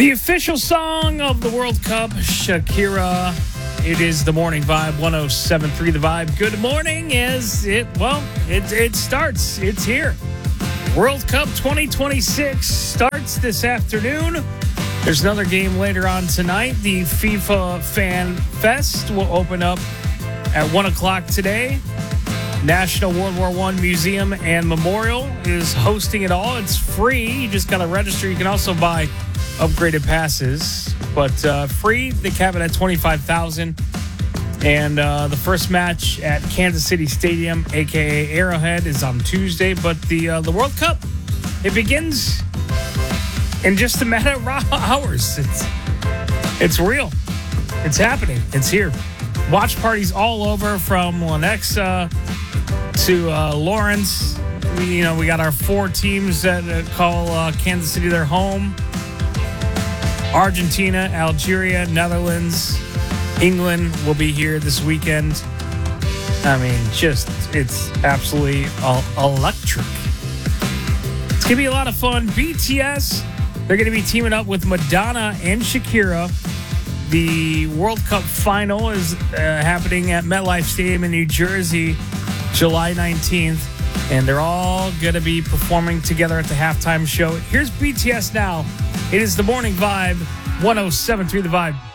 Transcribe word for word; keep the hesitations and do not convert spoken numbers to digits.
The official song of the World Cup, Shakira. It is the Morning Vibe, one oh seven point three The Vibe. Good morning as it, well, it, it starts. It's here. World Cup twenty twenty-six starts this afternoon. There's another game later on tonight. The FIFA Fan Fest will open up at one o'clock today. National World War One Museum and Memorial is hosting it all. It's free. You just got to register. You can also buy upgraded passes, but uh, free. They cap it at twenty-five thousand dollars. And uh, the first match at Kansas City Stadium, a k a. Arrowhead, is on Tuesday. But the uh, the World Cup, it begins in just a matter of hours. It's, it's real. It's happening. It's here. Watch parties all over, from Lenexa to uh, Lawrence. We, you know, we got our four teams that uh, call uh, Kansas City their home. Argentina, Algeria, Netherlands, England will be here this weekend. I mean, just, it's absolutely uh, electric. It's going to be a lot of fun. B T S, they're going to be teaming up with Madonna and Shakira. The World Cup final is uh, happening at MetLife Stadium in New Jersey, July nineteenth. And they're all going to be performing together at the halftime show. Here's B T S now. It is the Morning Vibe, one oh seven point three The Vibe.